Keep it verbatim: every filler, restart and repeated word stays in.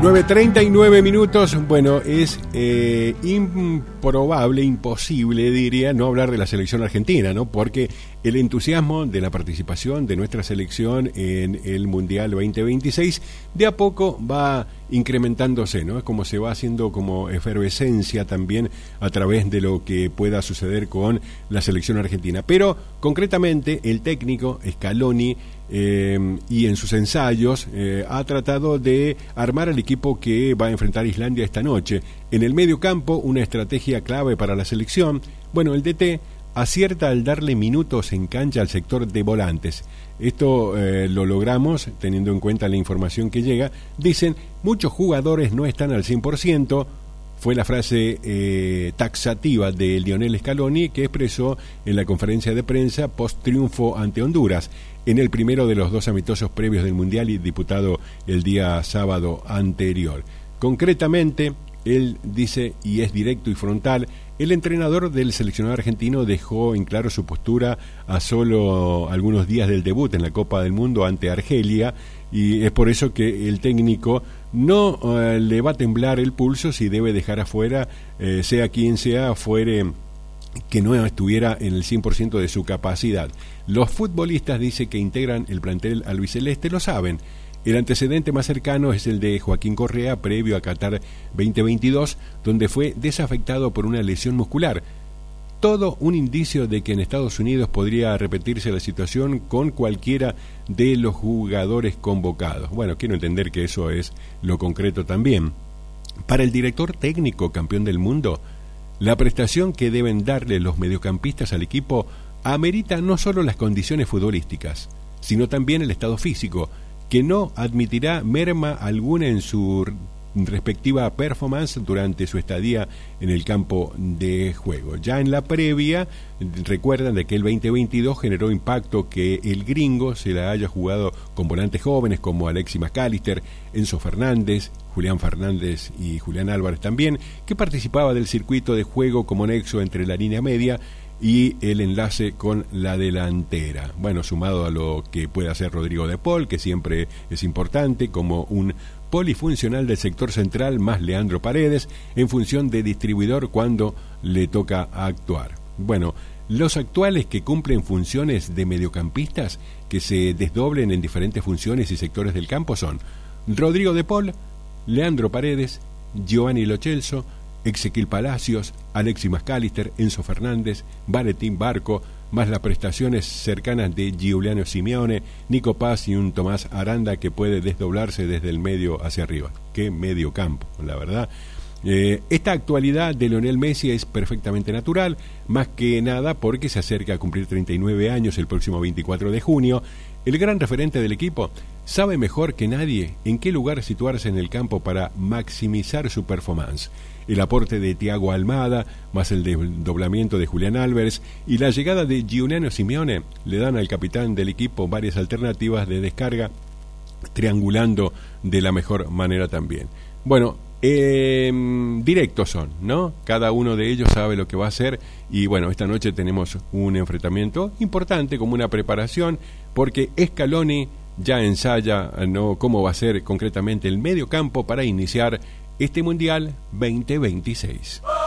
nueve treinta y nueve minutos. Bueno, es eh, improbable, imposible, diría, no hablar de la selección argentina, ¿no? Porque el entusiasmo de la participación de nuestra selección en el Mundial veinte veintiséis de a poco va incrementándose, ¿no? Es como se va haciendo como efervescencia también a través de lo que pueda suceder con la selección argentina. Pero concretamente el técnico Scaloni eh, y en sus ensayos eh, ha tratado de armar al equipo que va a enfrentar a Islandia esta noche. En el medio campo, una estrategia clave para la selección. Bueno, el D T acierta al darle minutos en cancha al sector de volantes. Esto eh, lo logramos teniendo en cuenta la información que llega. Dicen, muchos jugadores no están al cien por ciento. Fue la frase eh, taxativa de Lionel Scaloni que expresó en la conferencia de prensa post-triunfo ante Honduras, en el primero de los dos amistosos previos del Mundial y disputado el día sábado anterior. Concretamente, él dice, y es directo y frontal, el entrenador del seleccionado argentino dejó en claro su postura a solo algunos días del debut en la Copa del Mundo ante Argelia, y es por eso que el técnico no uh, le va a temblar el pulso si debe dejar afuera, eh, sea quien sea, fuere que no estuviera en el cien por ciento de su capacidad. Los futbolistas, dice, que integran el plantel albiceleste lo saben. El antecedente más cercano es el de Joaquín Correa previo a Qatar veinte veintidós, donde fue desafectado por una lesión muscular. Todo un indicio de que en Estados Unidos podría repetirse la situación con cualquiera de los jugadores convocados. Bueno, quiero entender que eso es lo concreto también. Para el director técnico campeón del mundo, la prestación que deben darle los mediocampistas al equipo amerita no solo las condiciones futbolísticas, sino también el estado físico, que no admitirá merma alguna en su respectiva performance durante su estadía en el campo de juego. Ya en la previa, recuerdan de que el veinte veintidós generó impacto que el gringo se la haya jugado con volantes jóvenes como Alexis McAllister, Enzo Fernández, Julián Fernández y Julián Álvarez también, que participaba del circuito de juego como nexo entre la línea media y el enlace con la delantera. Bueno, sumado a lo que puede hacer Rodrigo de Paul, que siempre es importante, como un polifuncional del sector central, más Leandro Paredes, en función de distribuidor cuando le toca actuar. Bueno, los actuales que cumplen funciones de mediocampistas, que se desdoblen en diferentes funciones y sectores del campo, son Rodrigo de Paul, Leandro Paredes, Giovanni Lo Celso, Ezequiel Palacios, Alexis McAllister, Enzo Fernández, Valentín Barco, más las prestaciones cercanas de Giuliano Simeone, Nico Paz y un Tomás Aranda que puede desdoblarse desde el medio hacia arriba. Qué medio campo, la verdad. Eh, esta actualidad de Lionel Messi es perfectamente natural, más que nada porque se acerca a cumplir treinta y nueve años el próximo veinticuatro de junio. El gran referente del equipo sabe mejor que nadie en qué lugar situarse en el campo para maximizar su performance. El aporte de Thiago Almada, más el desdoblamiento de Julián Álvarez y la llegada de Giuliano Simeone le dan al capitán del equipo varias alternativas de descarga, triangulando de la mejor manera también. Bueno, eh, directos son, ¿no? Cada uno de ellos sabe lo que va a hacer y bueno, esta noche tenemos un enfrentamiento importante como una preparación, porque Scaloni ya ensaya, ¿no?, cómo va a ser concretamente el medio campo para iniciar este Mundial veinte veintiséis.